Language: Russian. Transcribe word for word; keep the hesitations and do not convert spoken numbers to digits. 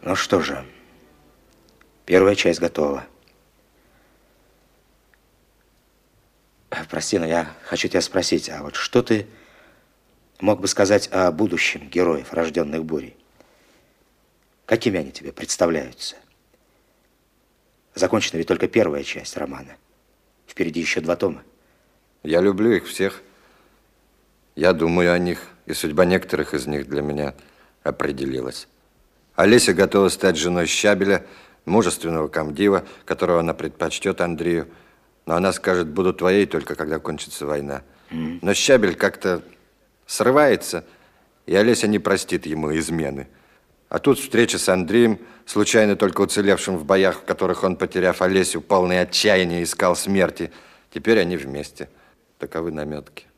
Ну что же, первая часть готова. Прости, но я хочу тебя спросить, а вот что ты мог бы сказать о будущем героев, рожденных бурей? Какими они тебе представляются? Закончена ведь только первая часть романа. Впереди еще два тома. Я люблю их всех. Я думаю о них, и судьба некоторых из них для меня определилась. Олеся готова стать женой Щабеля, мужественного комдива, которого она предпочтет Андрею. Но она скажет, буду твоей только когда кончится война. Mm-hmm. Но Щабель как-то срывается, и Олеся не простит ему измены. А тут встреча с Андреем, случайно только уцелевшим в боях, в которых он, потеряв Олесю, полный отчаяния искал смерти. Теперь они вместе. Таковы наметки.